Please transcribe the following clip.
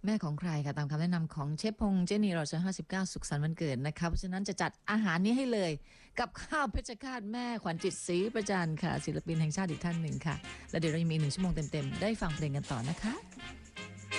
แม่ของใครค่ะตามคำแนะนำของเชฟพงษ์เจนีรอ59สุขสันต์วันเกิดนะคะเพราะฉะนั้นจะจัดอาหารนี้ให้เลยกับข้าวเพชรฆาตแม่ขวัญจิตศรีประจันค่ะศิลปินแห่งชาติอีกท่านหนึ่งค่ะแล้วเดี๋ยวเรายังมี1 ชั่วโมงเต็มๆได้ฟังเพลงกันต่อนะคะ